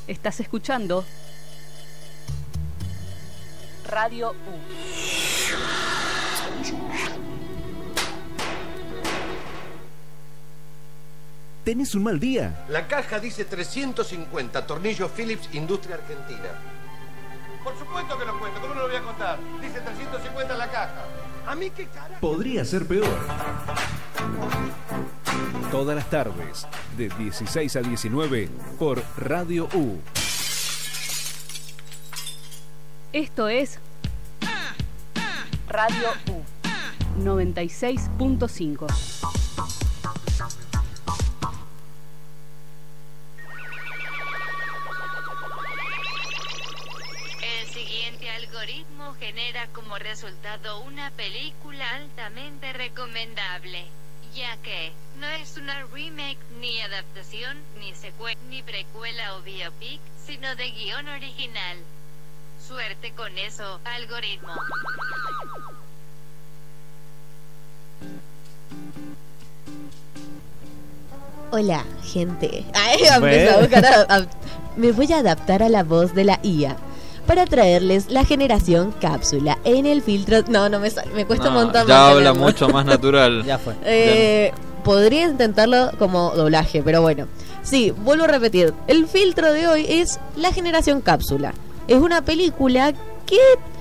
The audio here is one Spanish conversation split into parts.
Estás escuchando Radio U. ¿Tenés un mal día? La caja dice 350, tornillo Philips, Industria Argentina. Por supuesto que lo cuento, ¿cómo no lo voy a contar? Dice 350 en la caja. ¿A mí qué carajo? Podría ser peor. Todas las tardes, de 16 a 19, por Radio U. Esto es Radio U 96.5. El siguiente algoritmo genera como resultado una película altamente recomendable, ya que no es una remake, ni adaptación, ni secuela, ni precuela o biopic, sino de guión original. Suerte con eso, algoritmo. Hola, gente. Me voy a adaptar a la voz de la IA para traerles la generación cápsula en el filtro. No me sale, me cuesta un montón. Ya habla mucho más natural. Ya fue. Podría intentarlo como doblaje, pero bueno. Sí, vuelvo a repetir. El filtro de hoy es la generación cápsula. Es una película que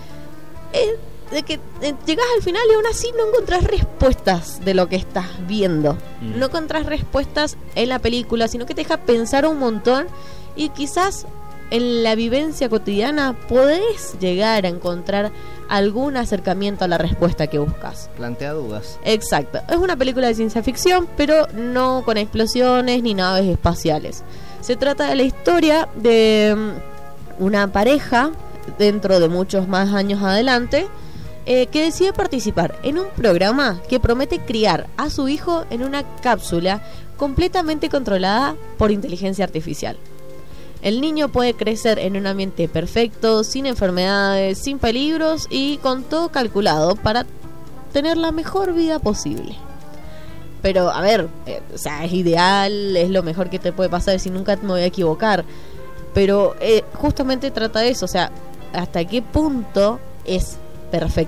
llegas al final y aún así no encontrás respuestas de lo que estás viendo. No encontrás respuestas en la película, sino que te deja pensar un montón y quizás en la vivencia cotidiana podés llegar a encontrar algún acercamiento a la respuesta que buscas. Plantea dudas. Exacto. Es una película de ciencia ficción, pero no con explosiones ni naves espaciales. Se trata de la historia de una pareja dentro de muchos más años adelante que decide participar en un programa que promete criar a su hijo en una cápsula completamente controlada por inteligencia artificial. El niño puede crecer en un ambiente perfecto, sin enfermedades, sin peligros y con todo calculado para tener la mejor vida posible. Pero, a ver, es ideal, es lo mejor que te puede pasar, si nunca me voy a equivocar. Pero justamente trata de eso, hasta qué punto es perfecto